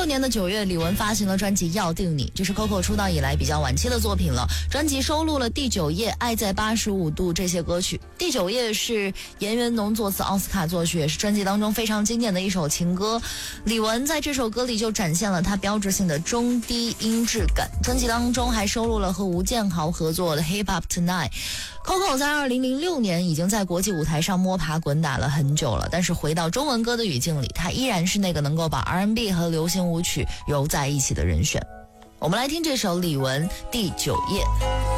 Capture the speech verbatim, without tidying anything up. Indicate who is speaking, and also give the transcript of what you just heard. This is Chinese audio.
Speaker 1: 六年的九月，李玟发行了专辑《要定你》，这是 Coco 出道以来比较晚期的作品了。专辑收录了《第九页》《爱在八十五度》这些歌曲。《第九页》是严元农作词，奥斯卡作曲，也是专辑当中非常经典的一首情歌。李玟在这首歌里就展现了她标志性的中低音质感。专辑当中还收录了和吴建豪合作的《Hip Hop Tonight》。Coco 在二零零六年已经在国际舞台上摸爬滚打了很久了，但是回到中文歌的语境里，她依然是那个能够把 R and B 和流行舞曲揉在一起的人选。我们来听这首李玟《第九页》。